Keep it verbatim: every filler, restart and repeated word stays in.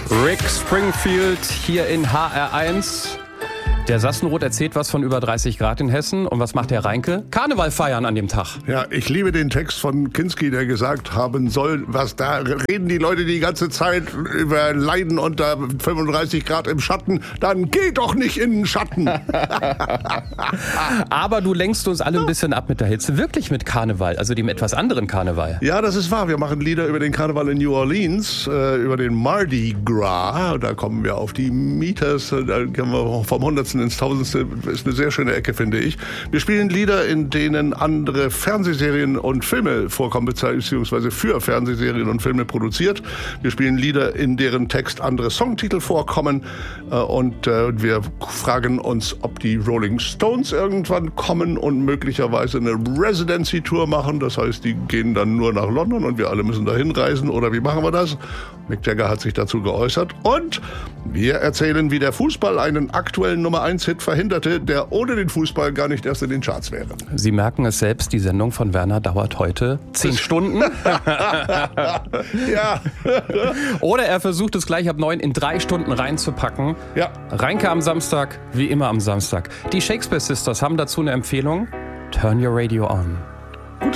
Rick Springfield hier in H R eins. Der Sassenroth erzählt was von über dreißig Grad in Hessen. Und was macht der Reinke? Karneval feiern an dem Tag. Ja, ich liebe den Text von Kinski, der gesagt haben soll, was da reden die Leute die ganze Zeit über Leiden unter fünfunddreißig Grad im Schatten. Dann geh doch nicht in den Schatten. Aber du lenkst uns alle ein bisschen ab mit der Hitze. Wirklich mit Karneval, also dem etwas anderen Karneval. Ja, das ist wahr. Wir machen Lieder über den Karneval in New Orleans, äh, über den Mardi Gras. Da kommen wir auf die Meters. Da können wir vom Hundertsten ins Tausendste. Ist eine sehr schöne Ecke, finde ich. Wir spielen Lieder, in denen andere Fernsehserien und Filme vorkommen, beziehungsweise für Fernsehserien und Filme produziert. Wir spielen Lieder, in deren Text andere Songtitel vorkommen. Und wir fragen uns, ob die Rolling Stones irgendwann kommen und möglicherweise eine Residency-Tour machen. Das heißt, die gehen dann nur nach London und wir alle müssen dahin reisen. Oder wie machen wir das? Mick Jagger hat sich dazu geäußert. Und wir erzählen, wie der Fußball einen aktuellen Nummer eins Hit verhinderte, der ohne den Fußball gar nicht erst in den Charts wäre. Sie merken es selbst, die Sendung von Werner dauert heute zehn Stunden. Ja. Oder er versucht es gleich ab neun in drei Stunden reinzupacken. Ja. Reinke am Samstag, wie immer am Samstag. Die Shakespeare Sisters haben dazu eine Empfehlung. Turn your radio on.